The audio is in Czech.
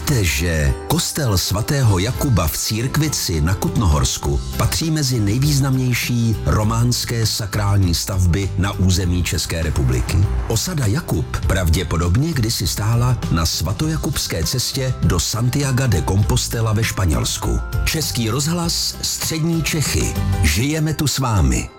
Víte, že kostel svatého Jakuba v Církvici na Kutnohorsku patří mezi nejvýznamnější románské sakrální stavby na území České republiky? Osada Jakub pravděpodobně kdysi stála na svatojakubské cestě do Santiaga de Compostela ve Španělsku. Český rozhlas Střední Čechy. Žijeme tu s vámi.